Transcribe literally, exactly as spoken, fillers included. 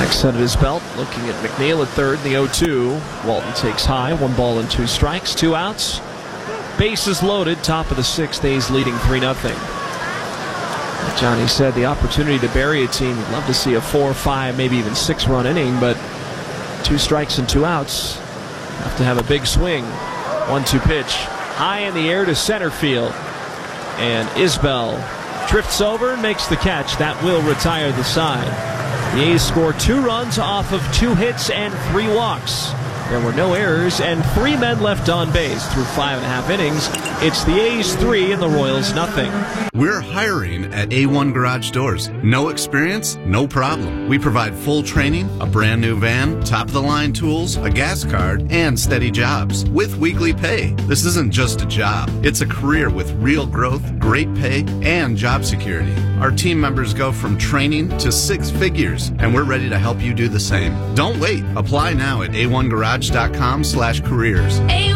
Strike set at his belt, looking at McNeil at third in the oh two. Walton takes high, one ball and two strikes, two outs. Bases loaded, top of the sixth, A's leading three nothing. Like Johnny said, the opportunity to bury a team, we'd love to see a four, five, maybe even six run inning, but two strikes and two outs. Have to have a big swing. one two pitch, high in the air to center field. And Isbell drifts over and makes the catch. That will retire the side. The A's score two runs off of two hits and three walks. There were no errors and three men left on base through five and a half innings. It's the A's three and the Royals nothing. We're hiring at A one Garage Doors. No experience? No problem. We provide full training, a brand new van, top-of-the-line tools, a gas card, and steady jobs with weekly pay. This isn't just a job. It's a career with real growth, great pay, and job security. Our team members go from training to six figures, and we're ready to help you do the same. Don't wait. Apply now at A one garage dot com slash careers.